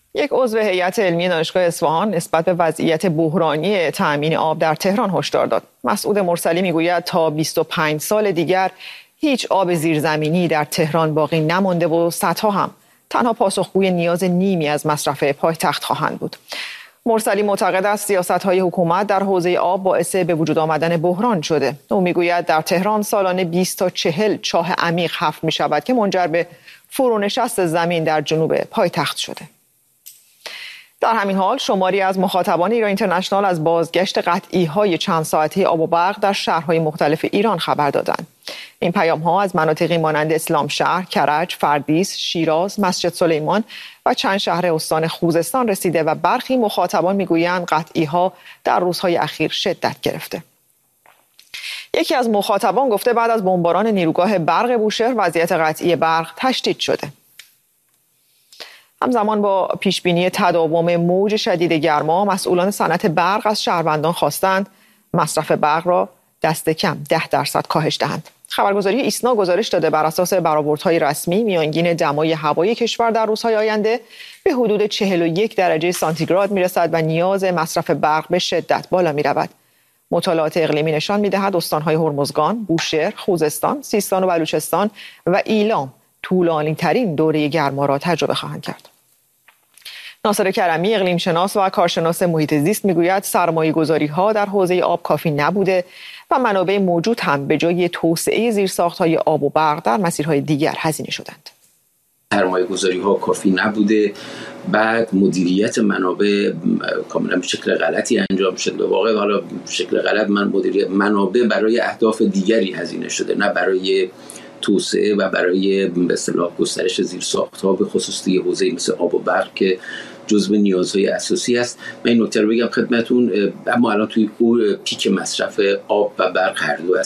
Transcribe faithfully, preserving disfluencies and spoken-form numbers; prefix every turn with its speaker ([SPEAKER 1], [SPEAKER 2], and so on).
[SPEAKER 1] یک عضو هیئت علمی دانشگاه اصفهان نسبت به وضعیت بحرانی تأمین آب در تهران هشدار داد. مسعود مرسلی میگوید تا بیست و پنج سال دیگر هیچ آب زیرزمینی در تهران باقی نمانده و سدها هم تنها پاسخگوی نیاز نیمی از مصرف پایتخت خواهند بود. مرسلی معتقد است سیاست‌های حکومت در حوزه آب باعث به وجود آمدن بحران شده. او میگوید در تهران سالانه بیست تا چهل چاه عمیق حفر می‌شود که منجر به فرونشست زمین در جنوب پایتخت شده. در همین حال شماری از مخاطبان ایران اینترنشنال از بازگشت قطعی‌های چند ساعته آب و برق در شهرهای مختلف ایران خبر دادند. این پیام‌ها از مناطقی مانند اسلامشهر، کرج، فردیس، شیراز، مسجد سلیمان و چند شهر استان خوزستان رسیده و برخی مخاطبان میگویند قطعی‌ها در روزهای اخیر شدت گرفته. یکی از مخاطبان گفته بعد از بمباران نیروگاه برق بوشهر وضعیت قطعی برق تشدید شده. همزمان با پیشبینی تداوم موج شدید گرما، مسئولان صنعت برق از شهروندان خواستند مصرف برق را دست کم ده درصد کاهش دهند. خبرگزاری ایسنا گزارش داده بر اساس برآوردهای رسمی میانگین دمای هوای کشور در روزهای آینده به حدود چهل و یک درجه سانتیگراد میرسد و نیاز مصرف برق به شدت بالا میرود. مطالعات اقلیمی نشان میدهد استانهای هرمزگان، بوشهر، خوزستان، سیستان و بلوچستان و ایلام طولانی ترین دوره گرما را تجربه خواهند کرد. ناصر کرمی اقلیم شناس و کارشناس محیط زیست میگوید سرمایه گذاری ها در حوزه آب کافی نبوده و منابع موجود هم به جای توسعه زیرساخت‌های آب و برق در مسیرهای دیگر هزینه شدند.
[SPEAKER 2] سرمایه گذاری ها کافی نبوده، بعد مدیریت منابع کاملا به شکل غلطی انجام شده. واقعا حالا به شکل غلط من مدیریت منابع برای اهداف دیگری هزینه شده، نه برای توسعه و برای به اصطلاح گسترش زیرساخت‌ها به خصوص توی حوزه مثل آب و برق که جزو نیازهای اساسی است. من این نکته رو بگم خدمتتون، اما الان توی او پیک مصرف آب و برق هر دو